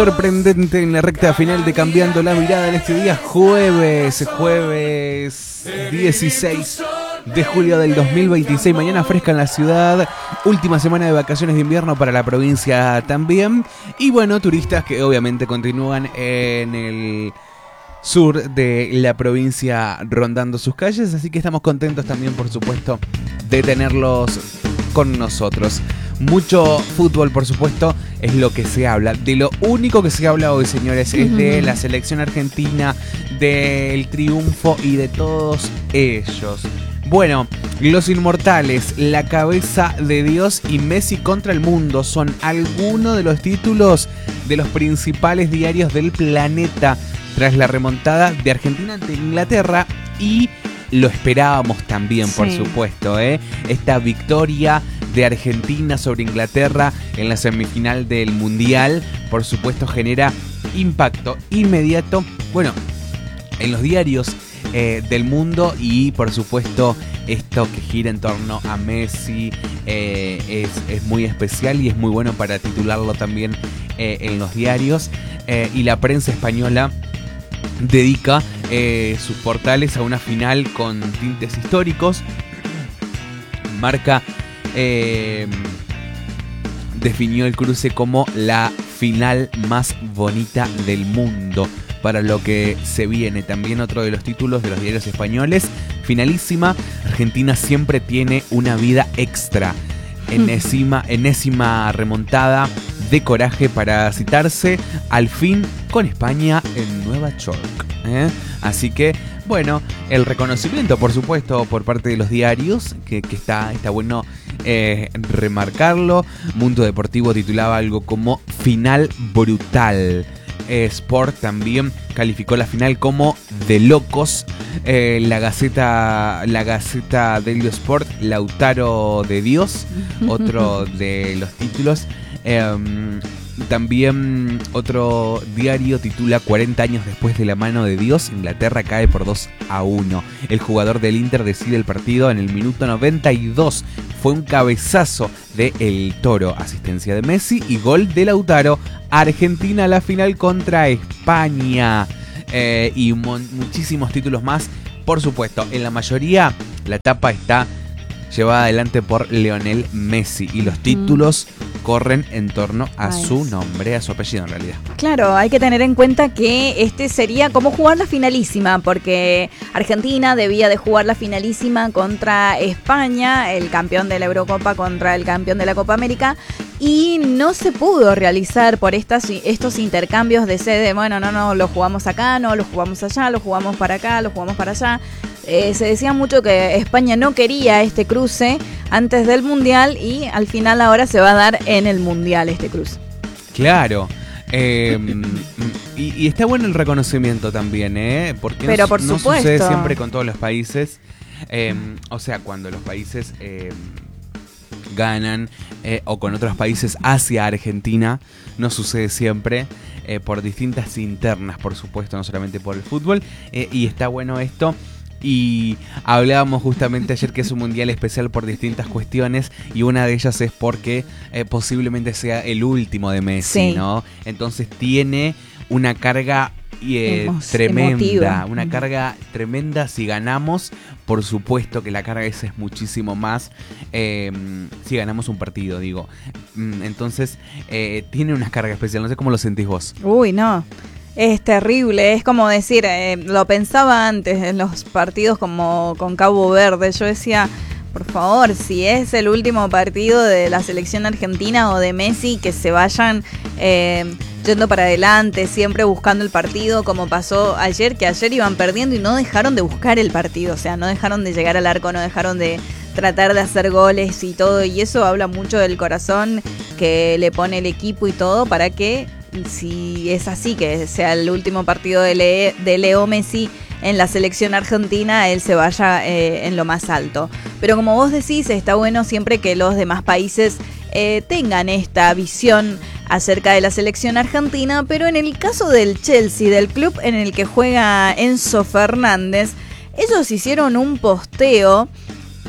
Sorprendente en la recta final de Cambiando la Mirada en este día jueves 16 de julio del 2026. Mañana fresca en la ciudad, última semana de vacaciones de invierno para la provincia también. Y bueno, turistas que obviamente continúan en el sur de la provincia rondando sus calles, así que estamos contentos también, por supuesto, de tenerlos con nosotros. Mucho fútbol, por supuesto, es lo que se habla. De lo único que se habla hoy, señores, es de la selección argentina, del triunfo y de todos ellos. Bueno, los inmortales, la cabeza de Dios y Messi contra el mundo son algunos de los títulos de los principales diarios del planeta tras la remontada de Argentina ante Inglaterra, y lo esperábamos también, por supuesto, esta victoria de Argentina sobre Inglaterra en la semifinal del Mundial, por supuesto, genera impacto inmediato, bueno, en los diarios del mundo, y por supuesto esto que gira en torno a Messi es muy especial y es muy bueno para titularlo también en los diarios, y la prensa española dedica sus portales a una final con tintes históricos. Marca definió el cruce como la final más bonita del mundo para lo que se viene. También otro de los títulos de los diarios españoles: finalísima, Argentina siempre tiene una vida extra. Enésima remontada de coraje para citarse al fin con España en Nueva York. Así que, bueno, el reconocimiento, por supuesto, por parte de los diarios, que está bueno remarcarlo. Mundo Deportivo titulaba algo como final brutal. Sport también calificó la final como de locos. La Gaceta dello Sport, Lautaro de Dios, otro de los títulos. También otro diario titula: 40 años después de la mano de Dios, Inglaterra cae por 2-1. El jugador del Inter decide el partido en el minuto 92. Fue un cabezazo de El Toro, asistencia de Messi y gol de Lautaro. Argentina a la final contra España. Y muchísimos títulos más, por supuesto. En la mayoría la tapa está llevada adelante por Lionel Messi, y los títulos corren en torno a su nombre, a su apellido en realidad. Claro, hay que tener en cuenta que este sería como jugar la finalísima, porque Argentina debía de jugar la finalísima contra España, el campeón de la Eurocopa contra el campeón de la Copa América, y no se pudo realizar por estos intercambios de sede. Bueno, no, lo jugamos acá, no, lo jugamos allá, lo jugamos para acá, lo jugamos para allá. Se decía mucho que España no quería este cruce antes del Mundial, y al final ahora se va a dar en el Mundial este cruce. Claro. Y está bueno el reconocimiento también, porque pero por no supuesto, sucede siempre con todos los países. O sea, cuando los países ganan o con otros países hacia Argentina, no sucede siempre, por distintas internas, por supuesto, no solamente por el fútbol, y está bueno esto. Y hablábamos justamente ayer que es un mundial especial por distintas cuestiones, y una de ellas es porque posiblemente sea el último de Messi, ¿no? Entonces tiene una carga tremenda, emotiva. Una carga tremenda. Si ganamos, por supuesto que la carga esa es muchísimo más, si ganamos un partido, digo. Entonces tiene una carga especial, no sé cómo lo sentís vos. Uy, no. Es terrible, es como decir, lo pensaba antes en los partidos como con Cabo Verde. Yo decía, por favor, si es el último partido de la selección argentina o de Messi, que se vayan yendo para adelante, siempre buscando el partido, como pasó ayer, que ayer iban perdiendo y no dejaron de buscar el partido. O sea, no dejaron de llegar al arco, no dejaron de tratar de hacer goles y todo, y eso habla mucho del corazón que le pone el equipo y todo, para que, si es así, que sea el último partido de Leo Messi en la selección argentina, él se vaya en lo más alto. Pero como vos decís, está bueno siempre que los demás países tengan esta visión acerca de la selección argentina, pero en el caso del Chelsea, del club en el que juega Enzo Fernández, ellos hicieron un posteo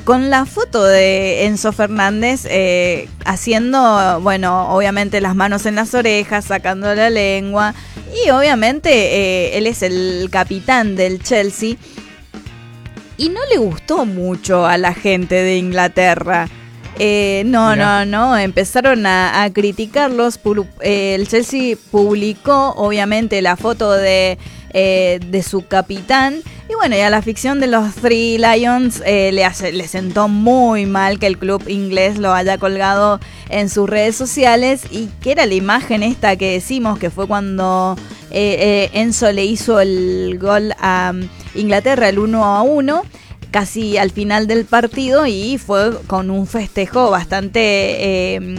con la foto de Enzo Fernández haciendo, bueno, obviamente las manos en las orejas, sacando la lengua, y obviamente él es el capitán del Chelsea, y no le gustó mucho a la gente de Inglaterra. No, empezaron a criticarlos. El Chelsea publicó obviamente la foto de su capitán, y bueno, y a la afición de los Three Lions le sentó muy mal que el club inglés lo haya colgado en sus redes sociales, y que era la imagen esta que decimos que fue cuando Enzo le hizo el gol a Inglaterra, el 1-1, casi al final del partido, y fue con un festejo bastante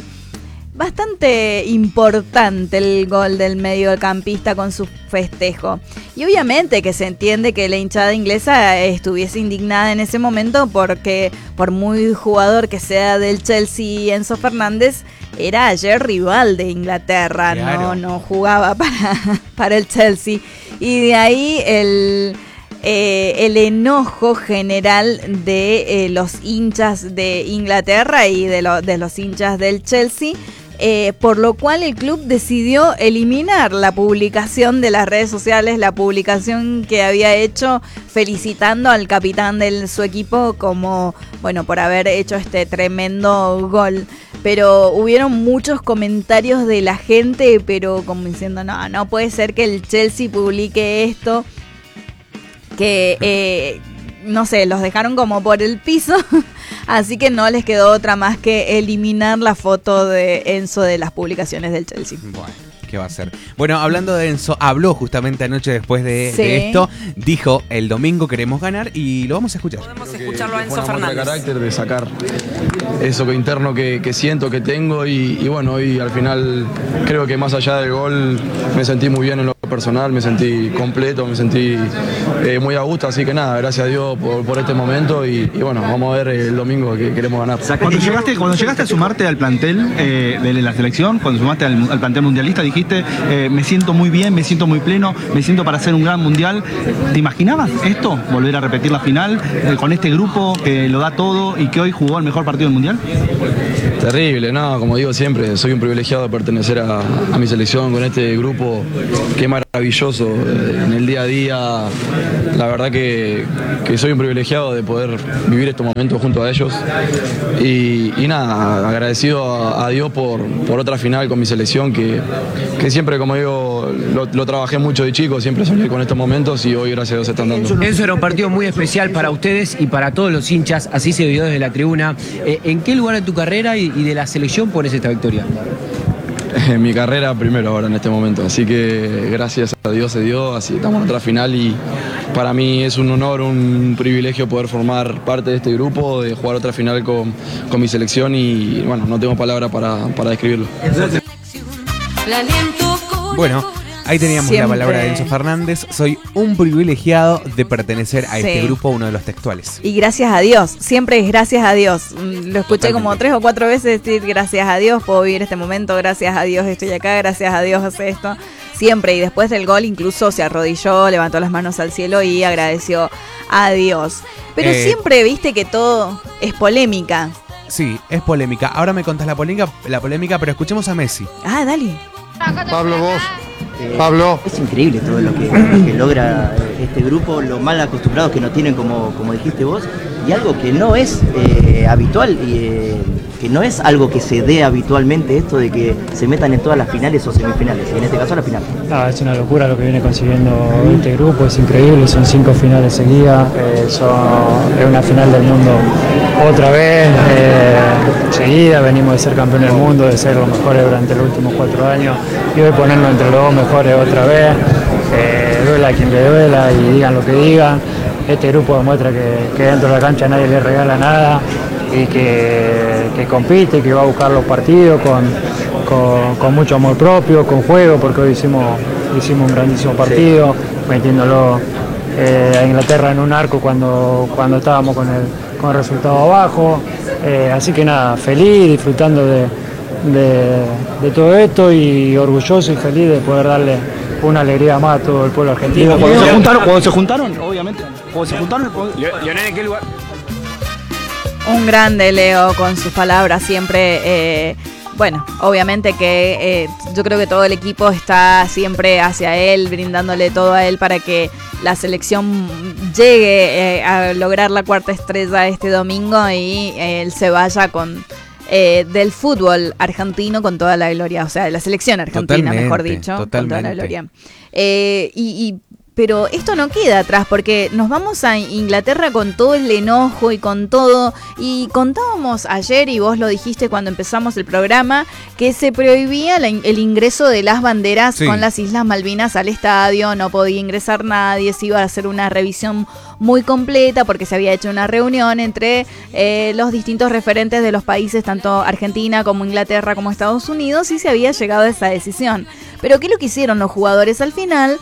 importante el gol del mediocampista con su festejo. Y obviamente que se entiende que la hinchada inglesa estuviese indignada en ese momento, porque por muy jugador que sea del Chelsea, Enzo Fernández era ayer rival de Inglaterra, claro. no jugaba para el Chelsea. Y de ahí el enojo general de los hinchas de Inglaterra y de los hinchas del Chelsea, por lo cual el club decidió eliminar la publicación de las redes sociales, la publicación que había hecho felicitando al capitán de su equipo como, bueno, por haber hecho este tremendo gol. Pero hubieron muchos comentarios de la gente, pero como diciendo, no puede ser que el Chelsea publique esto, que no sé, los dejaron como por el piso, así que no les quedó otra más que eliminar la foto de Enzo de las publicaciones del Chelsea. Bueno, ¿qué va a hacer? Bueno, hablando de Enzo, habló justamente anoche después de esto, dijo: el domingo queremos ganar, y lo vamos a escuchar. Podemos escucharlo a Enzo Fernández. De carácter, de sacar eso interno que siento, que tengo, y bueno, hoy al final creo que más allá del gol me sentí muy bien en lo personal, me sentí completo, me sentí muy a gusto, así que nada, gracias a Dios por este momento, y bueno, vamos a ver el domingo que queremos ganar. Cuando llegaste a sumarte al plantel de la selección, cuando sumaste al plantel mundialista, dijiste, me siento muy bien, me siento muy pleno, me siento para hacer un gran mundial. ¿Te imaginabas esto? ¿Volver a repetir la final con este grupo que lo da todo y que hoy jugó el mejor partido del mundial? Terrible, no, como digo siempre, soy un privilegiado de pertenecer a mi selección con este grupo, que es maravilloso en el día a día. La verdad que soy un privilegiado de poder vivir estos momentos junto a ellos, y nada, agradecido a Dios por otra final con mi selección, que siempre, como digo, lo trabajé mucho de chico, siempre soñé con estos momentos, y hoy gracias a Dios se están dando. Enzo, era un partido muy especial para ustedes y para todos los hinchas, así se vivió desde la tribuna. ¿En qué lugar de tu carrera y de la selección pones esta victoria? Mi carrera primero ahora en este momento, así que gracias a Dios se dio, así estamos en otra final, y para mí es un honor, un privilegio poder formar parte de este grupo, de jugar otra final con mi selección, y bueno, no tengo palabras para describirlo. Bueno, ahí teníamos la palabra de Enzo Fernández: soy un privilegiado de pertenecer a este grupo, uno de los textuales. Y gracias a Dios, siempre es gracias a Dios. Lo escuché como 3 o 4 veces decir: gracias a Dios puedo vivir este momento, gracias a Dios estoy acá, gracias a Dios hace esto. Siempre, y después del gol incluso se arrodilló, levantó las manos al cielo y agradeció a Dios. Pero siempre viste que todo es polémica. Sí, es polémica. Ahora me contás la polémica, pero escuchemos a Messi. Ah, dale. Pablo, vos. Pablo. Es increíble todo lo que logra este grupo, lo mal acostumbrados que nos tienen, como dijiste vos, y algo que no es habitual, que no es algo que se dé habitualmente, esto de que se metan en todas las finales o semifinales, y en este caso la final. Es una locura lo que viene consiguiendo este grupo, es increíble, son 5 finales seguidas, es una final del mundo otra vez, seguida, venimos de ser campeones del mundo, de ser los mejores durante los últimos 4 años, y hoy ponernos entre los 2 mejores otra vez, duela a quien le duela y digan lo que digan. Este grupo demuestra que dentro de la cancha nadie le regala nada, y que compite, que va a buscar los partidos con mucho amor propio, con juego, porque hoy hicimos un grandísimo partido, metiéndolo a Inglaterra en un arco cuando estábamos con el resultado abajo, así que nada, feliz, disfrutando de todo esto, y orgulloso y feliz de poder darle una alegría más a todo el pueblo argentino. Cuando se juntaron, obviamente, Lionel, ¿en qué lugar? Un grande Leo con sus palabras siempre. Bueno, obviamente que yo creo que todo el equipo está siempre hacia él, brindándole todo a él para que la selección llegue a lograr la 4ª estrella este domingo y él se vaya con del fútbol argentino con toda la gloria, o sea, de la selección argentina, Totalmente, mejor dicho, totalmente. con toda la gloria. Pero esto no queda atrás porque nos vamos a Inglaterra con todo el enojo y con todo. Y contábamos ayer, y vos lo dijiste cuando empezamos el programa, que se prohibía el ingreso de las banderas con las Islas Malvinas al estadio. No podía ingresar nadie, se iba a hacer una revisión muy completa porque se había hecho una reunión entre los distintos referentes de los países, tanto Argentina como Inglaterra como Estados Unidos, y se había llegado a esa decisión. Pero ¿qué es lo que hicieron los jugadores al final?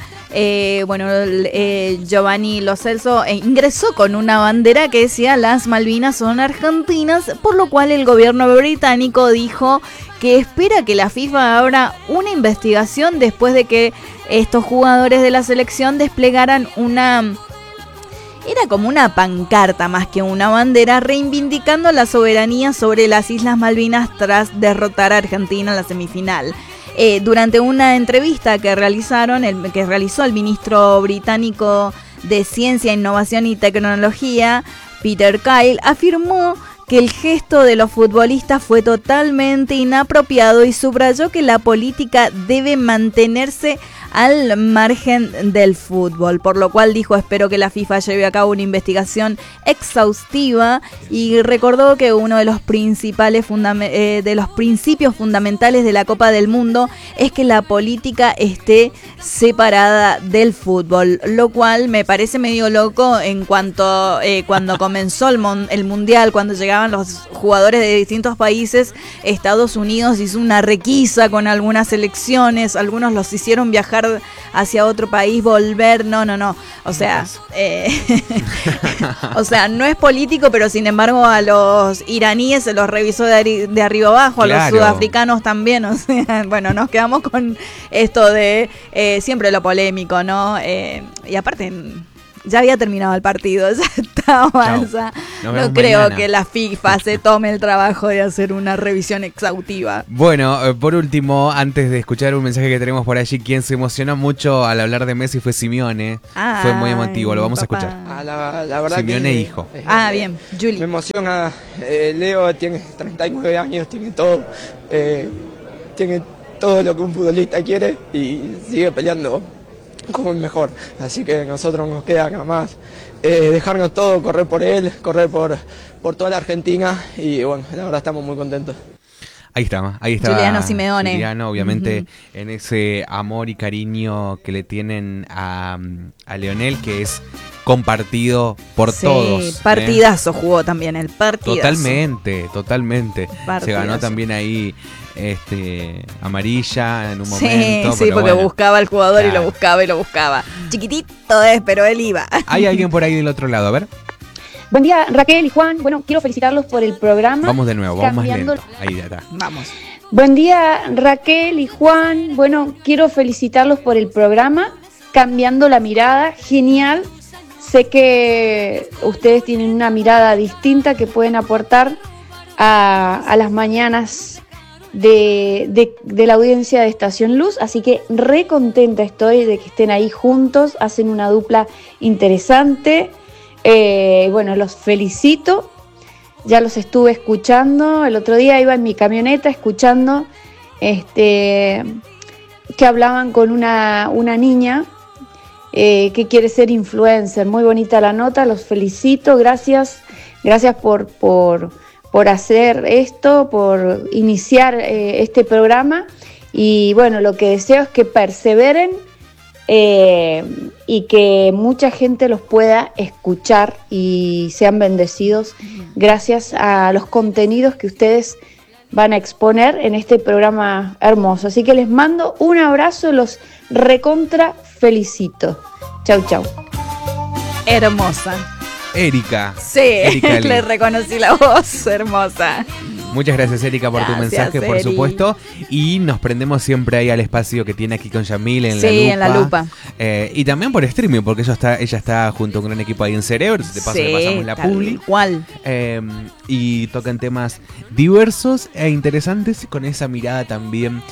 Giovanni Lo Celso ingresó con una bandera que decía las Malvinas son argentinas, por lo cual el gobierno británico dijo que espera que la FIFA abra una investigación después de que estos jugadores de la selección desplegaran era como una pancarta más que una bandera reivindicando la soberanía sobre las Islas Malvinas tras derrotar a Argentina en la semifinal. Durante una entrevista que realizó el ministro británico de Ciencia, Innovación y Tecnología, Peter Kyle, afirmó que el gesto de los futbolistas fue totalmente inapropiado y subrayó que la política debe mantenerse al margen del fútbol, por lo cual dijo: espero que la FIFA lleve a cabo una investigación exhaustiva, y recordó que uno de los principios fundamentales de la Copa del Mundo es que la política esté separada del fútbol, lo cual me parece medio loco en cuanto cuando comenzó el Mundial, cuando llegaban los jugadores de distintos países, Estados Unidos hizo una requisa con algunas selecciones, algunos los hicieron viajar hacia otro país, volver, no, o sea, no es político, pero sin embargo a los iraníes se los revisó de arriba abajo, a los sudafricanos también, o sea, bueno, nos quedamos con esto de siempre lo polémico, ¿no? Y aparte ya había terminado el partido, ya estaba, no creo mañana que la FIFA se tome el trabajo de hacer una revisión exhaustiva. Bueno, por último, antes de escuchar un mensaje que tenemos por allí, quien se emocionó mucho al hablar de Messi fue Simeone. Fue muy emotivo, lo vamos a escuchar. La verdad Simeone que, hijo. Bien, Juli. Me emociona. Leo tiene 39 años, tiene todo lo que un futbolista quiere y sigue peleando como el mejor, así que nosotros nos queda nada más dejarnos todo, correr por él, correr por toda la Argentina, y bueno, la verdad estamos muy contentos. Ahí está Giuliano Simeone. Giuliano, obviamente, en ese amor y cariño que le tienen a Lionel, que es compartido por todos. Partidazo jugó también, el partidazo. Totalmente. Partidazo. Se ganó también ahí amarilla en un momento. Sí, porque buscaba al jugador, claro, y lo buscaba. Chiquitito es, pero él iba. Hay alguien por ahí del otro lado, a ver. Buen día, Raquel y Juan. Bueno, quiero felicitarlos por el programa. Vamos de nuevo, vamos más lento. Ahí de atrás. Vamos. Buen día, Raquel y Juan. Bueno, quiero felicitarlos por el programa Cambiando la Mirada. Genial. Sé que ustedes tienen una mirada distinta que pueden aportar a las mañanas de la audiencia de Estación Luz, así que re contenta estoy de que estén ahí juntos, hacen una dupla interesante. Bueno, los felicito, ya los estuve escuchando, el otro día iba en mi camioneta escuchando que hablaban con una niña que quiere ser influencer. Muy bonita la nota, los felicito, gracias por hacer esto, por iniciar este programa, y bueno, lo que deseo es que perseveren y que mucha gente los pueda escuchar y sean bendecidos gracias a los contenidos que ustedes van a exponer en este programa hermoso. Así que les mando un abrazo, los recontra felicito. Chau. Hermosa. Erika. Sí, le reconocí la voz, hermosa. Muchas gracias, Erika, por tu mensaje, por supuesto. Y nos prendemos siempre ahí al espacio que tiene aquí con Yamil en La Lupa. Sí, en La Lupa. Y también por streaming, porque ella está junto a un gran equipo ahí en Cerebro. De paso le pasamos la publi. Igual. Y tocan temas diversos e interesantes con esa mirada también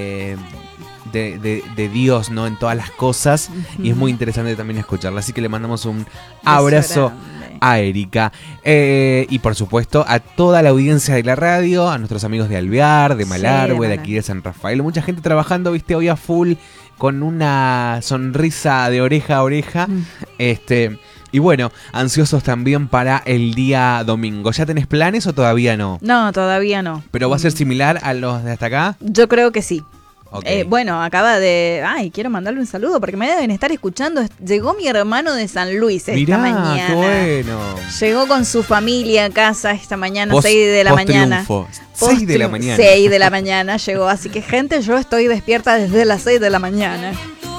de Dios, ¿no? En todas las cosas. Y es muy interesante también escucharla. Así que le mandamos un abrazo a Erika. Y por supuesto a toda la audiencia de la radio, a nuestros amigos de Alvear, de Malargüe, de aquí de San Rafael. Mucha gente trabajando, viste, hoy a full, con una sonrisa de oreja a oreja. Y bueno, ansiosos también para el día domingo. ¿Ya tenés planes o todavía no? No, todavía no. ¿Pero va a ser similar a los de hasta acá? Yo creo que sí. Okay. Bueno, acaba de... Ay, quiero mandarle un saludo porque me deben estar escuchando. Llegó mi hermano de San Luis esta mañana. Qué bueno. Llegó con su familia a casa esta mañana, 6 de la mañana. 6 de la mañana. 6 de la mañana llegó. Así que, gente, yo estoy despierta desde las 6 de la mañana.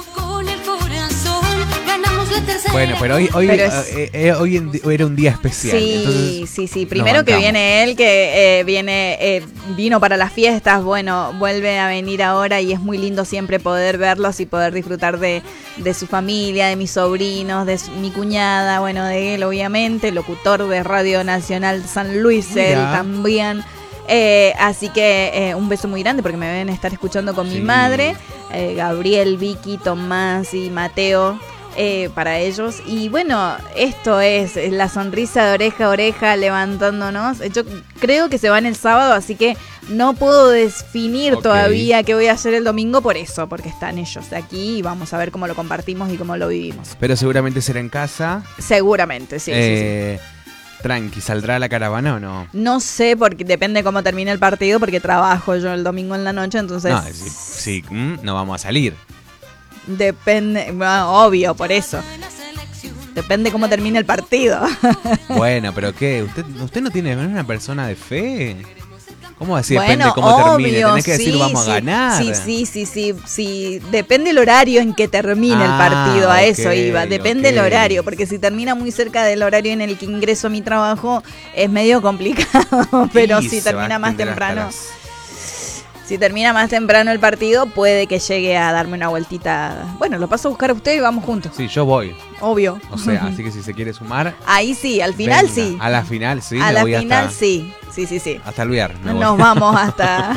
Bueno, pero hoy era un día especial. Sí, sí. Primero que viene él, que vino para las fiestas. Bueno, vuelve a venir ahora y es muy lindo siempre poder verlos y poder disfrutar de su familia, de mis sobrinos, de mi cuñada, bueno, de él obviamente, locutor de Radio Nacional San Luis, él también. Así que un beso muy grande porque me deben estar escuchando con mi madre, Gabriel, Vicky, Tomás y Mateo. Para ellos. Y bueno, esto es la sonrisa de oreja a oreja levantándonos. Yo creo que se van el sábado, así que no puedo definir todavía qué voy a hacer el domingo por eso, porque están ellos de aquí y vamos a ver cómo lo compartimos y cómo lo vivimos. Pero seguramente será en casa. Seguramente, sí. Tranqui, ¿saldrá la caravana o no? No sé, porque depende cómo termine el partido, porque trabajo yo el domingo en la noche, entonces... No, sí, no vamos a salir. Depende, obvio, por eso. Depende cómo termine el partido. Bueno, pero ¿qué? ¿Usted no tiene una persona de fe? ¿Cómo así bueno, depende cómo termine? Tenés que decir vamos a ganar. Sí. Depende el horario en que termine el partido, a eso iba. Depende el horario, porque si termina muy cerca del horario en el que ingreso a mi trabajo es medio complicado, pero si termina más temprano... Si termina más temprano el partido, puede que llegue a darme una vueltita. Bueno, lo paso a buscar a usted y vamos juntos. Sí, yo voy. Obvio. O sea, así que si se quiere sumar... Ahí sí, al final venga. sí. A la final sí. A la final sí. Sí. Hasta el viernes. Nos vamos hasta...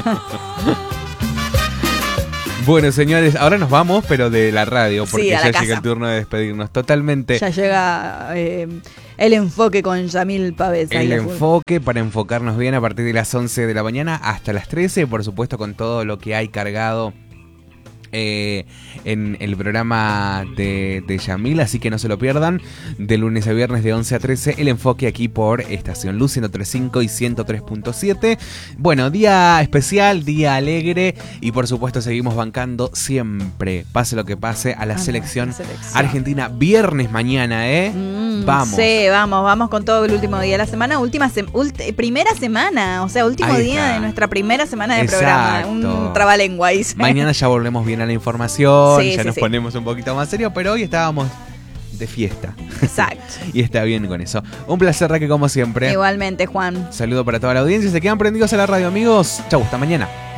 Bueno, señores, ahora nos vamos, pero de la radio, porque ya casa. llega el turno de despedirnos. Totalmente. Ya llega el enfoque con Yamil Pavés. El enfoque para enfocarnos bien a partir de las 11 de la mañana hasta las 13, por supuesto con todo lo que hay cargado en el programa de Yamil, así que no se lo pierdan. De lunes a viernes de 11 a 13, el enfoque aquí por Estación Luz 103.5 y 103.7. Bueno, día especial, día alegre y por supuesto seguimos bancando siempre, pase lo que pase, a la selección argentina. Viernes mañana, vamos. Sí, vamos con todo el último día de la semana, primera semana, o sea, último día de nuestra primera semana de programa. Un trabalengua. Mañana ya volvemos bien a la información, nos ponemos un poquito más serio, pero hoy estábamos de fiesta. Exacto. Y está bien con eso. Un placer, Raquel, como siempre. Igualmente, Juan. Saludo para toda la audiencia. Se quedan prendidos a la radio, amigos. Chau, hasta mañana.